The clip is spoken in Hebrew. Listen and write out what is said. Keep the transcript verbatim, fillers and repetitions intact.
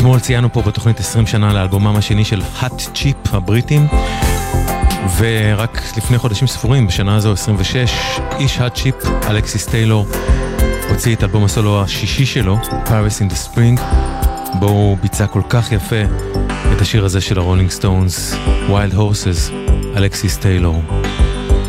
אתמול ציינו פה בתוכנית עשרים שנה לאלבומם השני של Hot Chip הבריטים, ורק לפני חודשים ספורים, בשנה הזו עשרים ושש, איש Hot Chip, אלכסיס טיילור, הוציא את אלבום הסולו השישי שלו, Paris in the Spring, בו הוא ביצע כל כך יפה את השיר הזה של הרולינג סטונס, Wild Horses, אלכסיס טיילור.